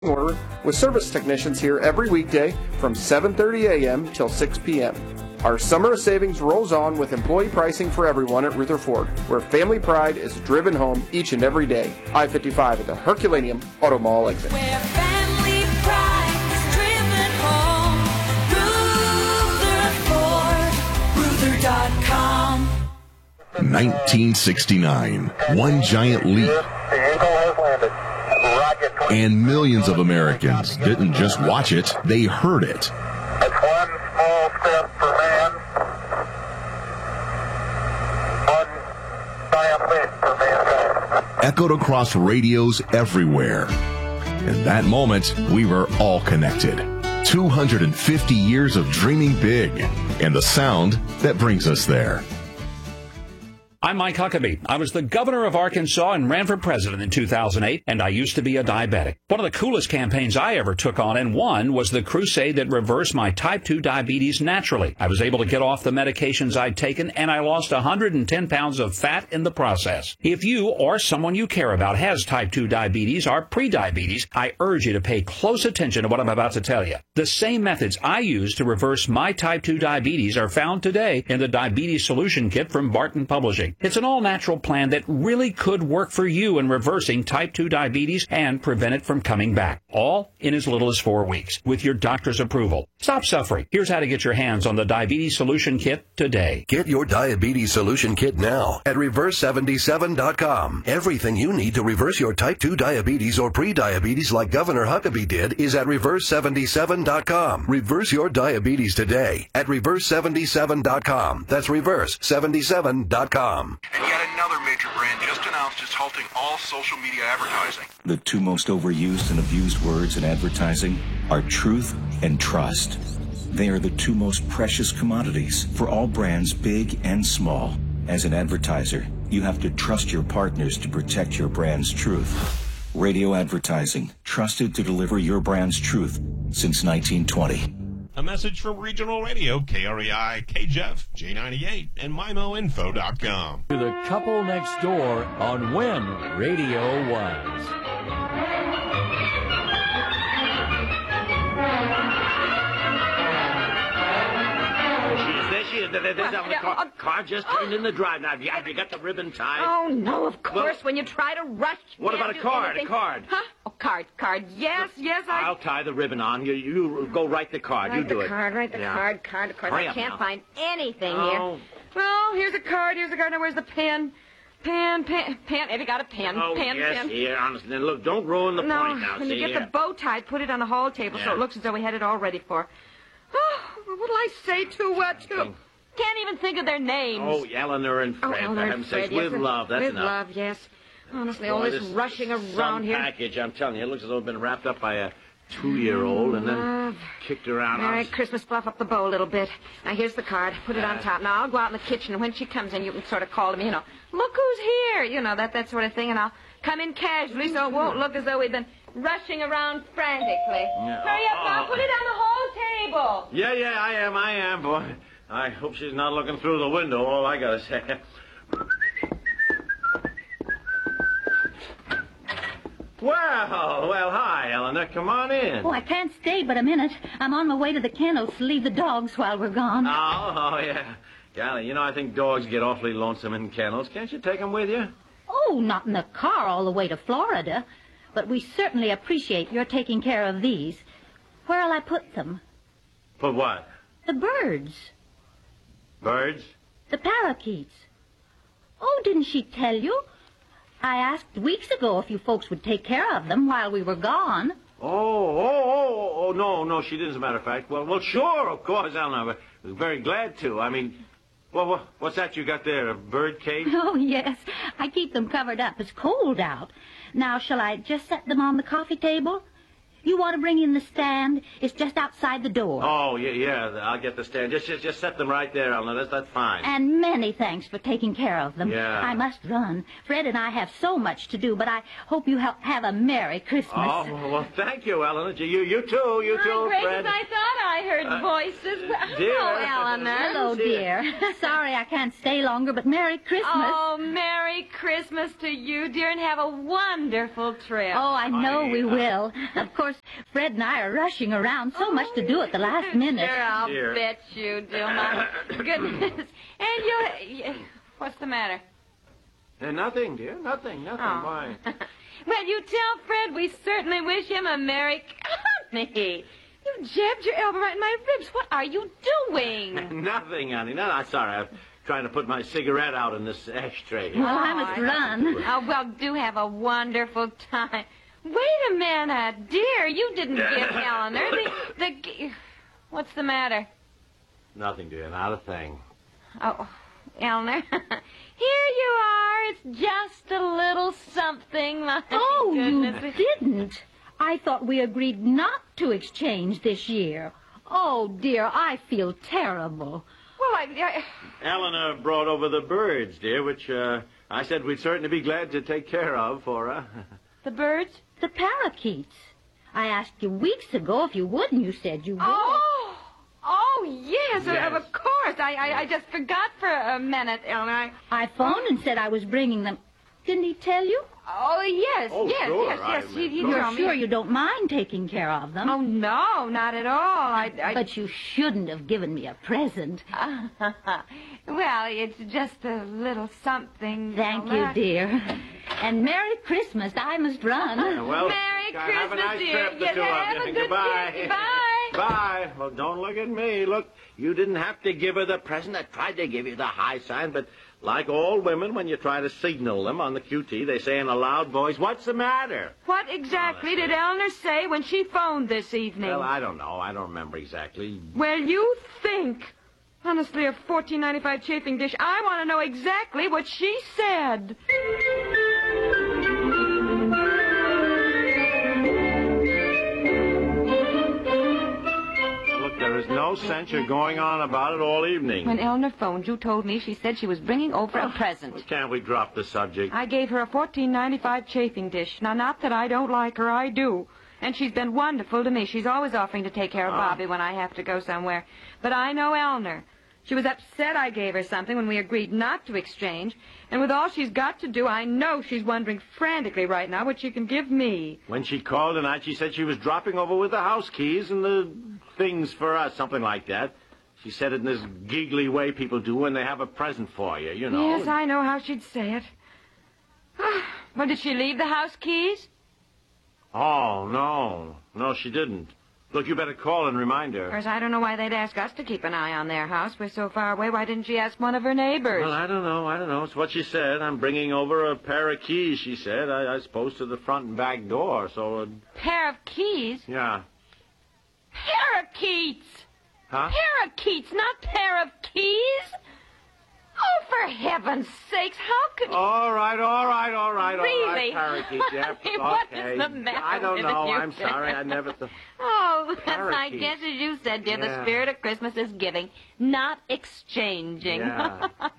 order with service technicians here every weekday from 7:30 a.m. till 6 p.m. Our summer of savings rolls on with employee pricing for everyone at Rutherford, where family pride is driven home each and every day. I-55 at the Herculaneum Auto Mall exit. Where family pride is driven home. Rutherford, Ruther.com. 1969, one giant leap. And millions of Americans didn't just watch it, they heard it. That's one small step for man, one giant leap for mankind. Echoed across radios everywhere. In that moment, we were all connected. 250 years of dreaming big, and the sound that brings us there. I'm Mike Huckabee. I was the governor of Arkansas and ran for president in 2008, and I used to be a diabetic. One of the coolest campaigns I ever took on and won was the crusade that reversed my type 2 diabetes naturally. I was able to get off the medications I'd taken, and I lost 110 pounds of fat in the process. If you or someone you care about has type 2 diabetes or prediabetes, I urge you to pay close attention to what I'm about to tell you. The same methods I used to reverse my type 2 diabetes are found today in the Diabetes Solution Kit from Barton Publishing. It's an all-natural plan that really could work for you in reversing type 2 diabetes and prevent it from coming back, all in as little as 4 weeks, with your doctor's approval. Stop suffering. Here's how to get your hands on the Diabetes Solution Kit today. Get your Diabetes Solution Kit now at Reverse77.com. Everything you need to reverse your type 2 diabetes or pre-diabetes like Governor Huckabee did is at Reverse77.com. Reverse your diabetes today at Reverse77.com. That's Reverse77.com. And yet another major brand just announced it's halting all social media advertising. The two most overused and abused words in advertising are truth and trust. They are the two most precious commodities for all brands, big and small. As an advertiser, you have to trust your partners to protect your brand's truth. Radio advertising, trusted to deliver your brand's truth since 1920. A message from Regional Radio, KREI, KJEF, J98, and MIMOinfo.com. To the couple next door on When Radio Was. There's a car just turned in the drive. Now, have you got the ribbon tied? Oh, no, of course. When you try to rush... What about a card? Anything. A card? Huh? Oh, card. Yes, I'll tie the ribbon on. You go write the card. You do it. Write the card. Of course, I can't find anything here. Oh. Well, here's a card. Now where's the pen? Pen. Have you got a pen? Oh, pen. Here, honestly. Now, look, don't ruin the point now. When you get the bow tied, put it on the hall table so it looks as though we had it all ready for. Oh, what'll I say to what? Can't even think of their names. Oh, Eleanor and Fred. Eleanor and Fred, with love. That's with enough. With love, yes. Honestly, all this rushing around here. Package, I'm telling you. It looks as though it's been wrapped up by a 2-year-old and then kicked around. All right, Christmas, fluff up the bow a little bit. Now, here's the card. Put it on top. Now, I'll go out in the kitchen, and when she comes in, you can sort of call to me, look who's here, that sort of thing, and I'll come in casually so it won't look as though we've been rushing around frantically. Yeah. Hurry up now. Put it on the whole table. Yeah, I am, boy. I hope she's not looking through the window, all I gotta say. Well, hi, Eleanor. Come on in. Oh, I can't stay but a minute. I'm on my way to the kennels to leave the dogs while we're gone. Oh, yeah. Golly, I think dogs get awfully lonesome in kennels. Can't you take them with you? Oh, not in the car all the way to Florida. But we certainly appreciate your taking care of these. Where'll I put them? Put what? The birds. Birds? The parakeets. Oh, didn't she tell you? I asked weeks ago if you folks would take care of them while we were gone. Oh, no, she didn't, as a matter of fact. Well, sure, of course, Eleanor. I was very glad to. I mean, well, what's that you got there, a bird cage? Oh, yes. I keep them covered up. It's cold out. Now, shall I just set them on the coffee table? You want to bring in the stand? It's just outside the door. Oh, yeah, I'll get the stand. Just set them right there, Eleanor. That's fine. And many thanks for taking care of them. Yeah. I must run. Fred and I have so much to do, but I hope you have a Merry Christmas. Oh, well, thank you, Eleanor. You too, Great Fred. as I thought I I heard voices. Well, Dear. hello, Eleanor. Hello, dear. Sorry I can't stay longer, but Merry Christmas. Oh, Merry Christmas to you, dear, and have a wonderful trip. Oh, I know we will. Of course, Fred and I are rushing around. So much to do at the last minute. Sure, I'll Dear. bet you do, my goodness. And you... What's the matter? Nothing, dear. Nothing. Oh. Why? Well, you tell Fred we certainly wish him a Merry... Honey, you jabbed your elbow right in my ribs. What are you doing? Nothing, honey. No, I'm sorry. I'm trying to put my cigarette out in this ashtray. Well, I must run. Oh, well, do have a wonderful time. Wait a minute, dear. You didn't give Eleanor the... What's the matter? Nothing, dear. Not a thing. Oh, Eleanor. Here you are. It's just a little something. My Oh, goodness. you didn't. I thought we agreed not to exchange this year. Oh, dear, I feel terrible. Well, I... Eleanor brought over the birds, dear, which I said we'd certainly be glad to take care of for her. The birds? The parakeets. I asked you weeks ago if you would, and you said you would. Oh, yes, Yes. of course. I just forgot for a minute, Eleanor. I phoned and said I was bringing them. Didn't he tell you? Oh, yes, Oh, yes, sure, yes. He You're told me. sure you don't mind taking care of them? Oh, no, not at all. But you shouldn't have given me a present. Well, it's just a little something. Thank you, Eleanor. dear. And Merry Christmas. I must run. Well, Merry have a Christmas, nice dear. trip, the Yes, two of have you. a good Goodbye. trip. Bye. Bye. Well, don't look at me. Look, you didn't have to give her the present. I tried to give you the high sign, but like all women, when you try to signal them on the QT, they say in a loud voice, "What's the matter?" What exactly did Eleanor say when she phoned this evening? Well, I don't know. I don't remember exactly. Well, you think. Honestly, a $14.95 chafing dish. I want to know exactly what she said. Look, there is no sense you're going on about it all evening. When Eleanor phoned, you told me she said she was bringing over a present. Can't we drop the subject? I gave her a $14.95 chafing dish. Now, not that I don't like her, I do. And she's been wonderful to me. She's always offering to take care of Bobby when I have to go somewhere. But I know Eleanor. She was upset I gave her something when we agreed not to exchange. And with all she's got to do, I know she's wondering frantically right now what she can give me. When she called tonight, she said she was dropping over with the house keys and the things for us, something like that. She said it in this giggly way people do when they have a present for you, you know. Yes, I know how she'd say it. Well, did she leave the house keys? Oh, no. No, she didn't. Look, you better call and remind her. Of course, I don't know why they'd ask us to keep an eye on their house. We're so far away. Why didn't she ask one of her neighbors? Well, I don't know. It's what she said. I'm bringing over a pair of keys, she said. I suppose to the front and back door, so... Pair of keys? Yeah. Parakeets! Huh? Parakeets, not pair of keys! Oh, for heaven's sakes, how could... All right. Really? Parakeets, yeah. Honey, what Okay. is the matter I don't with know. you? I'm sorry. I never thought... Oh, I Parakeets. guess as you said, dear, the Yeah. spirit of Christmas is giving, not exchanging. Yeah.